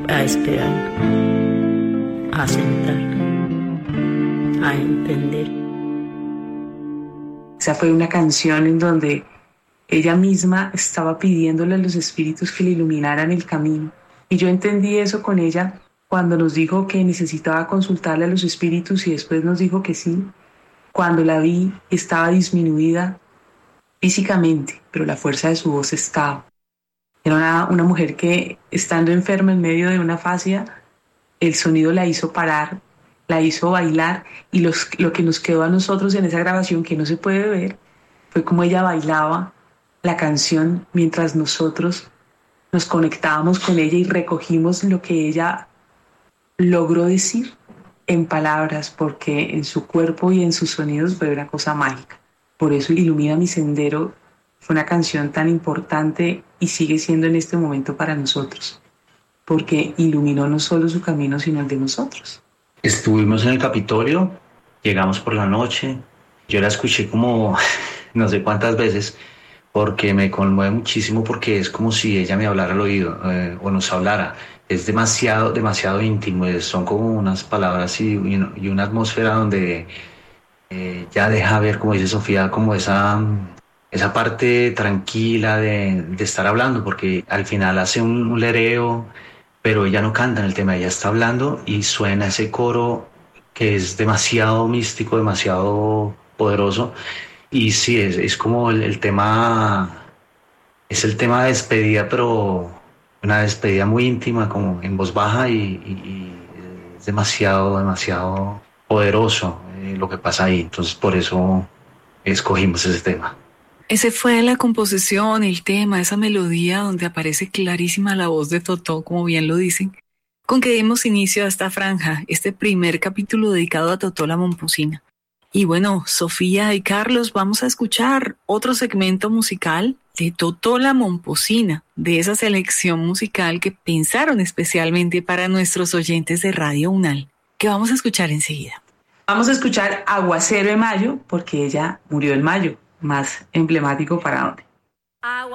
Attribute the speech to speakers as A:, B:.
A: a esperar, a aceptar, a entender.
B: Esa fue una canción en donde ella misma estaba pidiéndole a los espíritus que le iluminaran el camino. Y yo entendí eso con ella cuando nos dijo que necesitaba consultarle a los espíritus y después nos dijo que sí. Cuando la vi, estaba disminuida físicamente, pero la fuerza de su voz estaba. Era una mujer que, estando enferma en medio de una fascia, el sonido la hizo parar, la hizo bailar, y lo que nos quedó a nosotros en esa grabación, que no se puede ver, fue como ella bailaba la canción mientras nosotros nos conectábamos con ella y recogimos lo que ella logró decir en palabras, porque en su cuerpo y en sus sonidos fue una cosa mágica. Por eso Ilumina mi sendero fue una canción tan importante y sigue siendo en este momento para nosotros, porque iluminó no solo su camino, sino el de nosotros.
C: Estuvimos en el Capitolio, llegamos por la noche, yo la escuché como no sé cuántas veces, porque me conmueve muchísimo, porque es como si ella me hablara al oído, o nos hablara. Es demasiado, demasiado íntimo, son como unas palabras y una atmósfera donde ya deja ver, como dice Sofía, como esa parte tranquila de estar hablando, porque al final hace un lereo, pero ella no canta en el tema, ella está hablando y suena ese coro que es demasiado místico, demasiado poderoso. Y sí, es como el tema, es el tema de despedida, pero una despedida muy íntima, como en voz baja, y es demasiado, demasiado poderoso lo que pasa ahí. Entonces por eso escogimos ese tema.
D: Ese fue la composición, el tema, esa melodía donde aparece clarísima la voz de Totó, como bien lo dicen, con que dimos inicio a esta franja, este primer capítulo dedicado a Totó la Momposina. Y bueno, Sofía y Carlos, vamos a escuchar otro segmento musical de Totó la Momposina, de esa selección musical que pensaron especialmente para nuestros oyentes de Radio UNAL, que vamos a escuchar enseguida.
B: Vamos a escuchar Aguacero de Mayo, porque ella murió en mayo, más emblemático para dónde.